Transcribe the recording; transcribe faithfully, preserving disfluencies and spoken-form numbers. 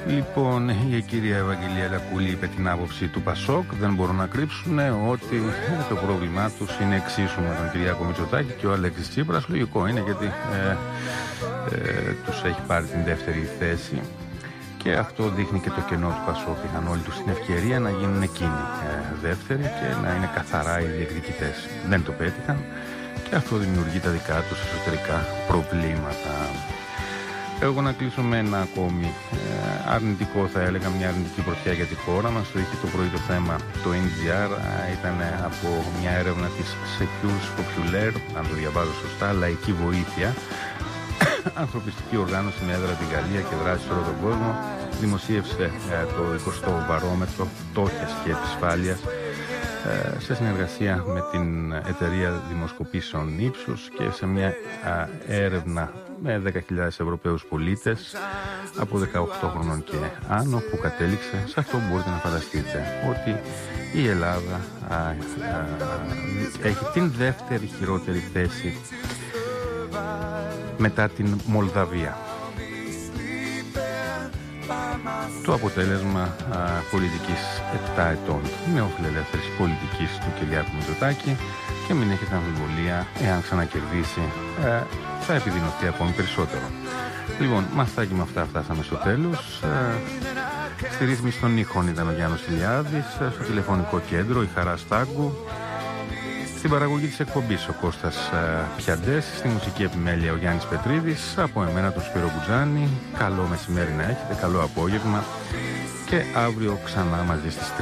Λοιπόν, η κυρία Ευαγγελία Λακούλη είπε την άποψη του Πασόκ. Δεν μπορούν να κρύψουν ότι το πρόβλημά τους είναι εξίσου με τον Κυριάκο Μητσοτάκη και ο Αλέξης Τσίπρας. Λογικό είναι, γιατί ε, ε, τους έχει πάρει την δεύτερη θέση. Και αυτό δείχνει και το κενό του Πασόκ. Είχαν όλοι τους την ευκαιρία να γίνουν εκείνοι ε, δεύτεροι και να είναι καθαρά οι διεκδικητές. Δεν το πέτυχαν και αυτό δημιουργεί τα δικά τους εσωτερικά προβλήματα. Εγώ να κλείσω με ένα ακόμη ε, αρνητικό, θα έλεγα, μια αρνητική πρωτιά για τη χώρα μας. Το είχε το πρωί το θέμα το εν τζι αρ, ε, ήταν από μια έρευνα της Secures Populaire, αν το διαβάζω σωστά, λαϊκή βοήθεια, ανθρωπιστική οργάνωση με έδρα τη Γαλλία και δράση σε όλο τον κόσμο. Δημοσίευσε ε, το εικοστό βαρόμετρο φτώχειας και επισφάλειας ε, σε συνεργασία με την εταιρεία δημοσκοπήσεων Ipsos και σε μια α, έρευνα με δέκα χιλιάδες Ευρωπαίους πολίτες από δεκαοκτώ χρονών και άνω, που κατέληξε σε αυτό που μπορείτε να φανταστείτε, ότι η Ελλάδα α, α, α, έχει την δεύτερη χειρότερη θέση μετά την Μολδαβία. Το αποτέλεσμα α, πολιτικής επτά ετών νεοφιλελεύθερης πολιτικής του Κυριάκου Μητσοτάκη, και μην έχετε αμφιβολία, εάν ξανακερδίσει ε, θα επιδεινωθεί ακόμη περισσότερο. Λοιπόν, μαθάκι με αυτά φτάσαμε στο τέλος. Ε, στη ρύθμιση των ήχων ήταν ο Γιάννος Ηλιάδης, στο τηλεφωνικό κέντρο η Χαρά Στάγκου, στην παραγωγή της εκπομπής ο Κώστας ε, Πιαντές, στη μουσική επιμέλεια ο Γιάννης Πετρίδης, από εμένα τον Σπύρο Μπουτζάνη. Καλό μεσημέρι να έχετε, καλό απόγευμα και αύριο ξανά μαζί στις τρεις.